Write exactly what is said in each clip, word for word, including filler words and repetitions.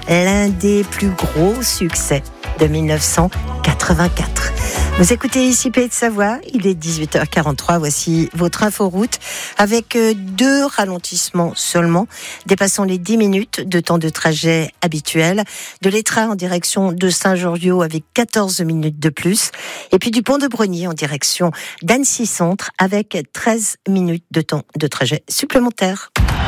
l'un des plus gros succès de dix-neuf cent quatre-vingt-quatre. Vous écoutez ici Pays de Savoie, il est dix-huit heures quarante-trois, voici votre inforoute avec deux ralentissements seulement, dépassant les dix minutes de temps de trajet habituel, de l'Étrat en direction de Saint-Georges avec quatorze minutes de plus, et puis du pont de Brogny en direction d'Annecy Centre avec treize minutes de temps de trajet supplémentaire.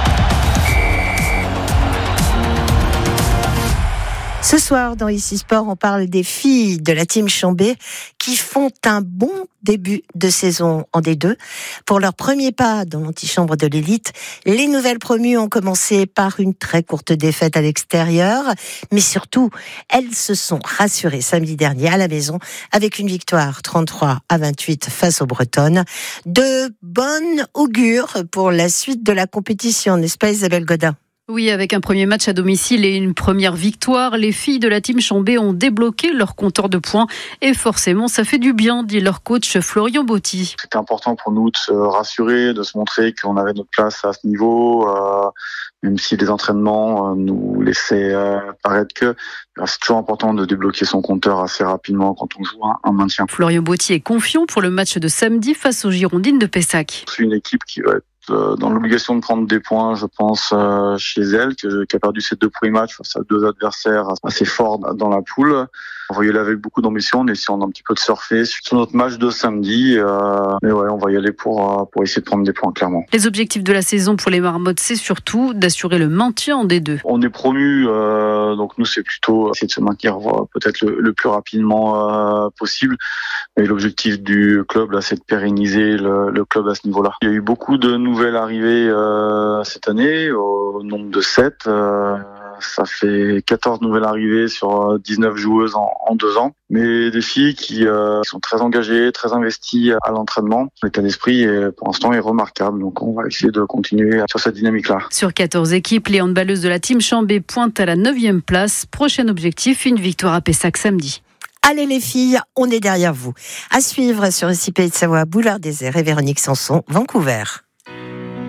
Ce soir, dans Ici Sport, on parle des filles de la team Chambé qui font un bon début de saison en D deux. Pour leur premier pas dans l'antichambre de l'élite, les nouvelles promues ont commencé par une très courte défaite à l'extérieur, mais surtout, elles se sont rassurées samedi dernier à la maison avec une victoire trente-trois à vingt-huit face aux Bretonnes. De bonnes augures pour la suite de la compétition, n'est-ce pas Isabelle Godin ? Oui, avec un premier match à domicile et une première victoire, les filles de la team Chambé ont débloqué leur compteur de points et forcément ça fait du bien, dit leur coach Florian Botti. C'était important pour nous de se rassurer, de se montrer qu'on avait notre place à ce niveau, euh, même si les entraînements euh, nous laissaient euh, paraître que c'est toujours important de débloquer son compteur assez rapidement quand on joue un, un maintien. Florian Botti est confiant pour le match de samedi face aux Girondines de Pessac. C'est une équipe qui va être dans l'obligation de prendre des points, je pense, euh, chez elle, que, qui a perdu ses deux premiers matchs face à deux adversaires assez forts dans la poule. On va y aller avec beaucoup d'ambition, on essaie un petit peu de surfer sur notre match de samedi. Euh, mais ouais, on va y aller pour, pour essayer de prendre des points, clairement. Les objectifs de la saison pour les Marmottes, c'est surtout d'assurer le maintien en D deux. On est promu, euh, donc nous, c'est plutôt essayer de se maintenir peut-être le, le plus rapidement euh, possible. Mais l'objectif du club, là, c'est de pérenniser le, le club à ce niveau-là. Il y a eu beaucoup de nouvelles arrivées euh, cette année, au nombre de sept. Euh, ça fait quatorze nouvelles arrivées sur dix-neuf joueuses en, en deux ans. Mais des filles qui euh, sont très engagées, très investies à l'entraînement. L'état d'esprit, est, pour l'instant, est remarquable. Donc, on va essayer de continuer sur cette dynamique-là. Sur quatorze équipes, les handballeuses de la team Chambé pointent à la neuvième place. Prochain objectif, une victoire à Pessac samedi. Allez les filles, on est derrière vous. À suivre sur Ici Pays de Savoie, Boulevard Désert et Véronique Sanson, Vancouver.